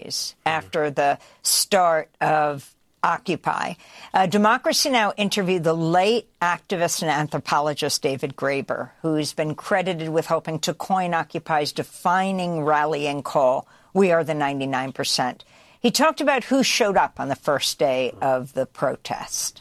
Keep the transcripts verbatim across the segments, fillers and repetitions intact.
days after the start of Occupy. Uh, Democracy Now! Interviewed the late activist and anthropologist David Graeber, who's been credited with helping to coin Occupy's defining rallying call, "We are the ninety-nine percent." He talked about who showed up on the first day of the protest.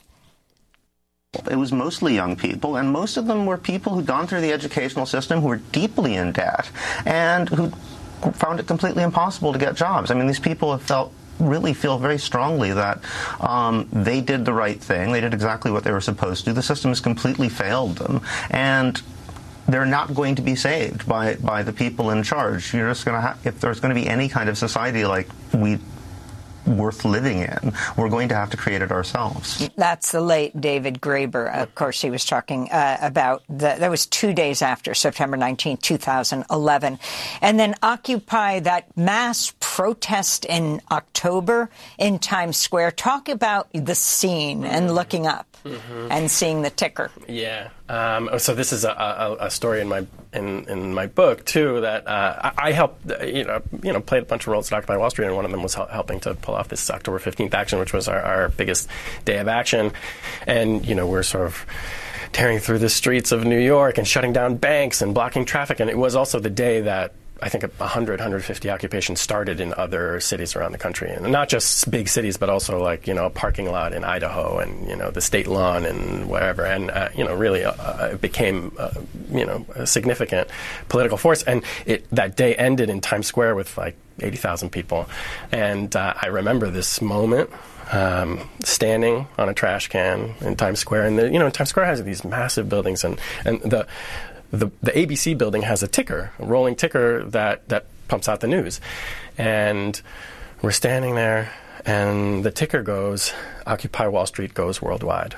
It was mostly young people, and most of them were people who'd gone through the educational system, who were deeply in debt, and who found it completely impossible to get jobs. I mean, these people have felt really feel very strongly that um, they did the right thing. They did exactly what they were supposed to. The system has completely failed them, and they're not going to be saved by by the people in charge. You're just going to ha- if there's going to be any kind of society like we worth living in, we're going to have to create it ourselves. That's the late David Graeber. Of course, he was talking uh, about the, that was two days after September nineteenth, two thousand eleven. And then Occupy, that mass protest in October in Times Square. Talk about the scene and looking up mm-hmm. and seeing the ticker. Yeah. Um, so this is a, a, a story in my in, in my book too that uh, I, I helped you know you know played a bunch of roles at Occupy Wall Street, and one of them was hel- helping to pull off this October fifteenth action, which was our, our biggest day of action. And you know we're sort of tearing through the streets of New York and shutting down banks and blocking traffic. And it was also the day that I think one hundred, one hundred fifty occupations started in other cities around the country, and not just big cities, but also like, you know, a parking lot in Idaho and, you know, the state lawn and wherever. And, uh, you know, really uh, it became, uh, you know, a significant political force. And it, that day ended in Times Square with like eighty thousand people. And uh, I remember this moment. Um, standing on a trash can in Times Square, and the, you know, Times Square has these massive buildings, and and the the the A B C building has a ticker, a rolling ticker that that pumps out the news, and we're standing there, and the ticker goes, "Occupy Wall Street goes worldwide,"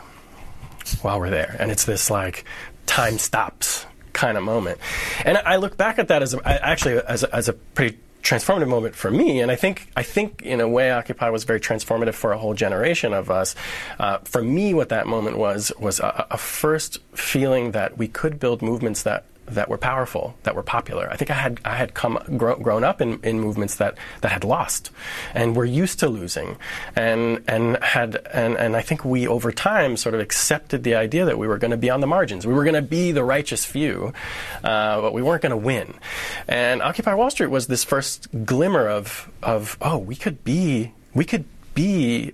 while we're there, and it's this like time stops kind of moment, and I look back at that as a, actually as a, as a pretty transformative moment for me, and I think I think in a way Occupy was very transformative for a whole generation of us. Uh, for me, what that moment was was a, a first feeling that we could build movements that that were powerful, that were popular. I think I had I had come grow, grown up in, in movements that, that had lost, and were used to losing, and and had and, and I think we over time sort of accepted the idea that we were going to be on the margins. We were going to be the righteous few, uh, but we weren't going to win. And Occupy Wall Street was this first glimmer of of oh, we could be we could be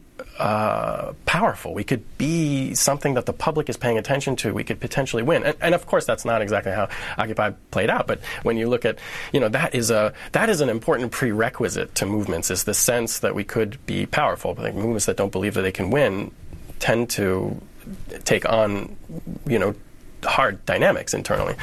uh, powerful. We could be something that the public is paying attention to. We could potentially win. And, and of course, that's not exactly how Occupy played out. But when you look at, you know, that is a that is an important prerequisite to movements, is the sense that we could be powerful. But like movements that don't believe that they can win tend to take on, you know, hard dynamics internally.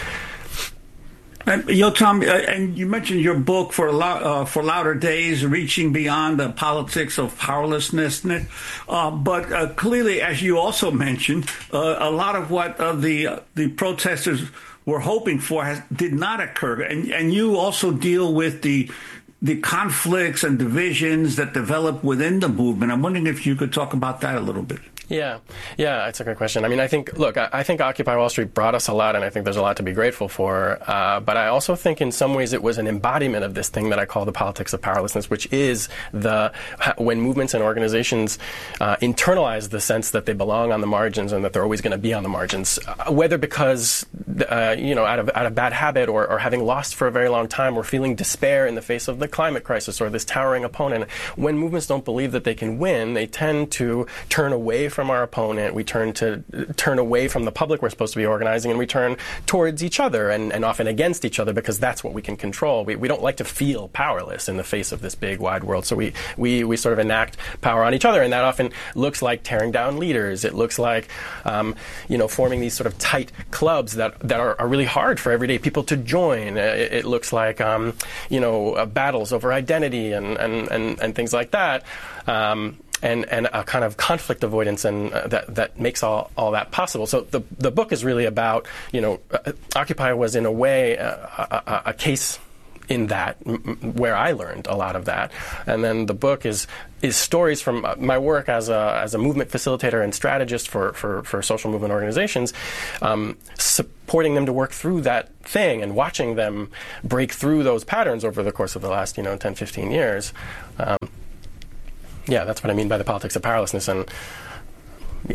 And, you know, Tom, uh, and you mentioned your book for uh, for Louder Days, Reaching Beyond the Politics of Powerlessness. Uh, but uh, clearly, as you also mentioned, uh, a lot of what uh, the uh, the protesters were hoping for has, did not occur. And and you also deal with the the conflicts and divisions that develop within the movement. I'm wondering if you could talk about that a little bit. Yeah, yeah, that's a good question. I mean, I think, look, I, I think Occupy Wall Street brought us a lot, and I think there's a lot to be grateful for. Uh, but I also think in some ways it was an embodiment of this thing that I call the politics of powerlessness, which is the when movements and organizations uh, internalize the sense that they belong on the margins and that they're always going to be on the margins, uh, whether because, uh, you know, out of out of bad habit or, or having lost for a very long time, or feeling despair in the face of the climate crisis or this towering opponent. When movements don't believe that they can win, they tend to turn away from from our opponent, we turn to turn away from the public we're supposed to be organizing, and we turn towards each other and, and often against each other, because that's what we can control. We, we don't like to feel powerless in the face of this big, wide world. So we, we, we sort of enact power on each other, and that often looks like tearing down leaders. It looks like, um, you know, forming these sort of tight clubs that, that are, are really hard for everyday people to join. It, it looks like, um, you know, uh, battles over identity and, and, and, and things like that. Um, And, and a kind of conflict avoidance, and uh, that that makes all, all that possible. So the the book is really about, you know, uh, Occupy was in a way uh, a, a, a case in that, where I learned a lot of that. And then the book is is stories from my work as a as a movement facilitator and strategist for for, for social movement organizations, um, supporting them to work through that thing and watching them break through those patterns over the course of the last, you know, ten, fifteen years. Um, yeah, that's what I mean by the politics of powerlessness. And yeah.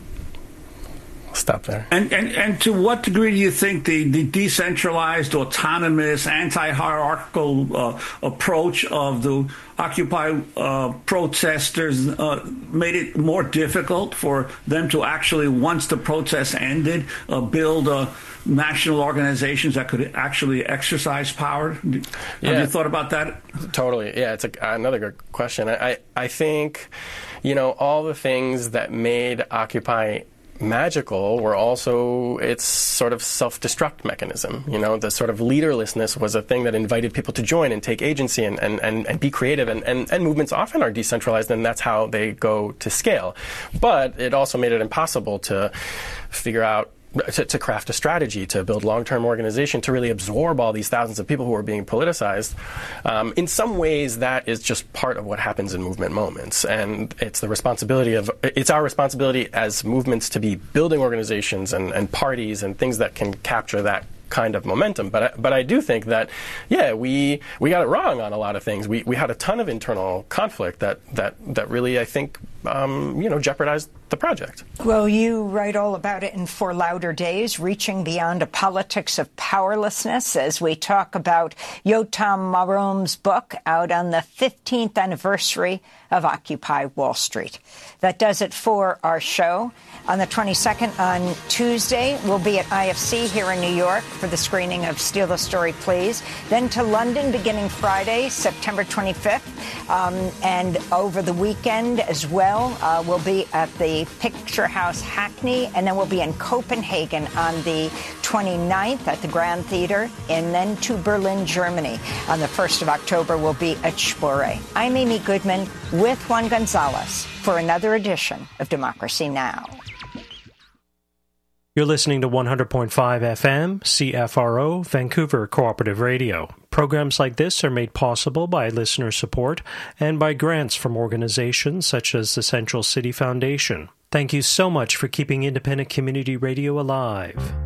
Stop there. And, and and to what degree do you think the, the decentralized, autonomous, anti-hierarchical uh, approach of the Occupy uh, protesters uh, made it more difficult for them to actually, once the protests ended, uh, build uh, national organizations that could actually exercise power? Have yeah. you thought about that? Totally. Yeah, it's a, another good question. I, I think, you know, all the things that made Occupy magical were also its sort of self-destruct mechanism. You know, the sort of leaderlessness was a thing that invited people to join and take agency and, and, and, and be creative. And, and, and movements often are decentralized, and that's how they go to scale. But it also made it impossible to figure out To, to craft a strategy, to build long-term organization, to really absorb all these thousands of people who are being politicized. Um, in some ways, that is just part of what happens in movement moments, and it's the responsibility of it's our responsibility as movements to be building organizations and, and parties and things that can capture that kind of momentum. But I, but I do think that, yeah, we we got it wrong on a lot of things. We we had a ton of internal conflict that that that really, I think, um, you know, jeopardized the project. Well, you write all about it in For Louder Days, Reaching Beyond a Politics of Powerlessness, as we talk about Yotam Marom's book out on the fifteenth anniversary of Occupy Wall Street. That does it for our show. On the twenty-second, on Tuesday, we'll be at I F C here in New York for the screening of Steal the Story, Please. Then to London beginning Friday, September twenty-fifth. Um, and over the weekend as well, uh, we'll be at the Picture House Hackney, and then we'll be in Copenhagen on the twenty-ninth at the Grand Theater, and then to Berlin, Germany. On the first of October, we'll be at Spore. I'm Amy Goodman with Juan Gonzalez for another edition of Democracy Now! You're listening to one hundred point five F M, C F R O, Vancouver Cooperative Radio. Programs like this are made possible by listener support and by grants from organizations such as the Central City Foundation. Thank you so much for keeping independent community radio alive.